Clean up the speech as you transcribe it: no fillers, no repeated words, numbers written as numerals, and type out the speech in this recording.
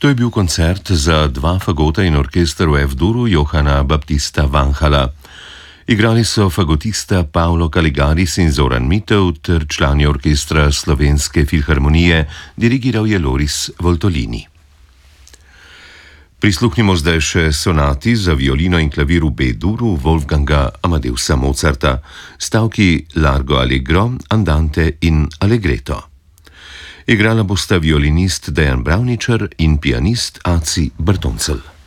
To je bil koncert za dva fagota in orkester v F-duru Johana Baptista Vanhala. Igrali so fagotista Paolo Caligaris in Zoran Mitev ter člani orkestra Slovenske filharmonije, dirigiral je Loris Voltolini. Prisluhnimo zdaj še sonati za violino in klavir v B-duru Wolfganga Amadeusa Mozarta, stavki Largo Allegro, Andante in Allegretto. Igrala bosta violinist Dejan Bravničar in pianist Aci Bertoncelj.